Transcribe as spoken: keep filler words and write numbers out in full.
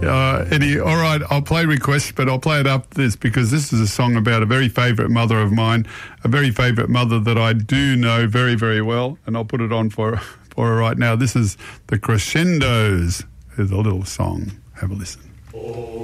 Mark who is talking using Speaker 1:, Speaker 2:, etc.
Speaker 1: Uh, Eddie, all right, I'll play requests, but I'll play it up this because this is a song about a very favourite mother of mine, a very favourite mother that I do know very, very well, and I'll put it on for, for her right now. This is The Crescendos. Here's a little song. Have a listen. Oh.